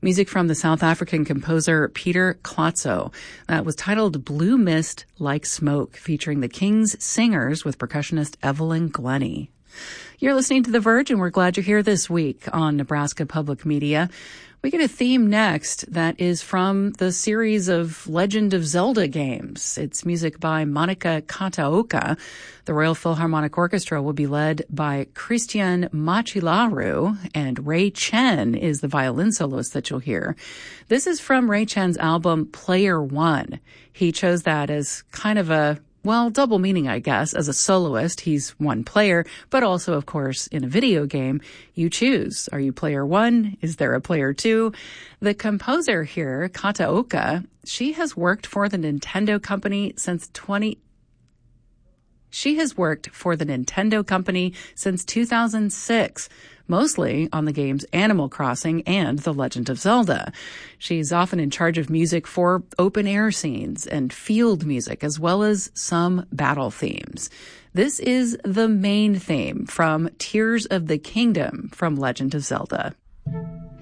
Music from the South African composer Pieter Clotzo. That was titled Blue Mist Like Smoke, featuring the King's Singers with percussionist Evelyn Glennie. You're listening to The Verge, and we're glad you're here this week on Nebraska Public Media. We get a theme next that is from the series of Legend of Zelda games. It's music by Monika Kataoka. The Royal Philharmonic Orchestra will be led by Christian Machilaru, and Ray Chen is the violin soloist that you'll hear. This is from Ray Chen's album Player One. He chose that as kind of a double meaning, I guess. As a soloist, he's one player, but also, of course, in a video game, you choose. Are you player one? Is there a player two? The composer here, Kataoka, she has worked for the Nintendo company since 2006, mostly on the games Animal Crossing and The Legend of Zelda. She's often in charge of music for open-air scenes and field music, as well as some battle themes. This is the main theme from Tears of the Kingdom from Legend of Zelda.